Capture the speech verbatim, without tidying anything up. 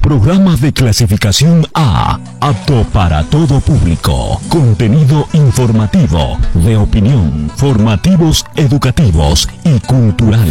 Programa de clasificación A, apto para todo público. Contenido informativo, de opinión, formativos, educativos y culturales.